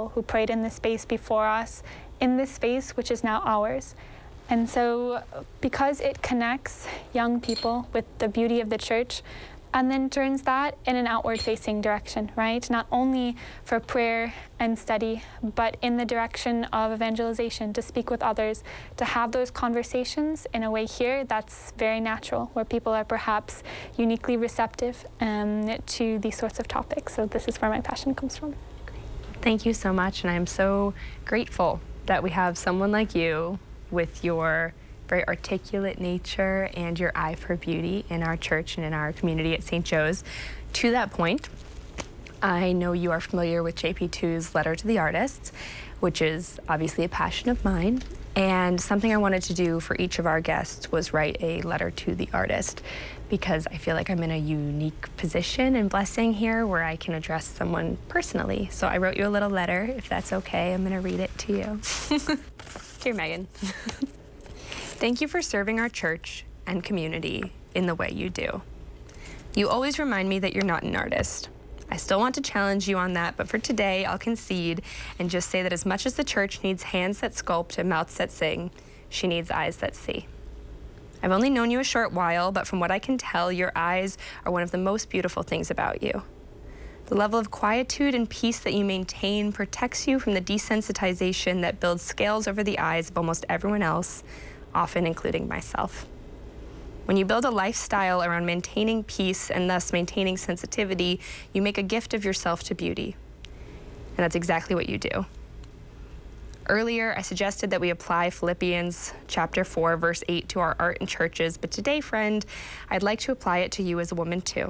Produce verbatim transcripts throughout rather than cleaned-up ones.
people who prayed in this space before us, in this space which is now ours. And so because it connects young people with the beauty of the church, and then turns that in an outward-facing direction, right? Not only for prayer and study, but in the direction of evangelization, to speak with others, to have those conversations in a way here that's very natural, where people are perhaps uniquely receptive um, to these sorts of topics. So this is where my passion comes from. Thank you so much, and I'm so grateful that we have someone like you with your very articulate nature and your eye for beauty in our church and in our community at Saint Joe's. To that point, I know you are familiar with J P two's Letter to the Artists, which is obviously a passion of mine. And something I wanted to do for each of our guests was write a letter to the artist, because I feel like I'm in a unique position and blessing here where I can address someone personally. So I wrote you a little letter, if that's okay. I'm gonna read it to you. Dear Megan. Thank you for serving our church and community in the way you do. You always remind me that you're not an artist. I still want to challenge you on that, but for today, I'll concede and just say that as much as the church needs hands that sculpt and mouths that sing, she needs eyes that see. I've only known you a short while, but from what I can tell, your eyes are one of the most beautiful things about you. The level of quietude and peace that you maintain protects you from the desensitization that builds scales over the eyes of almost everyone else, often including myself. When you build a lifestyle around maintaining peace and thus maintaining sensitivity, you make a gift of yourself to beauty. And that's exactly what you do. Earlier, I suggested that we apply Philippians chapter four, verse eight to our art and churches, but today, friend, I'd like to apply it to you as a woman too.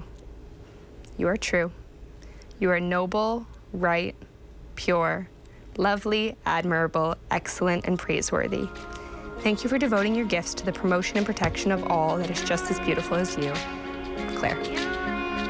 You are true. You are noble, right, pure, lovely, admirable, excellent, and praiseworthy. Thank you for devoting your gifts to the promotion and protection of all that is just as beautiful as you. Claire.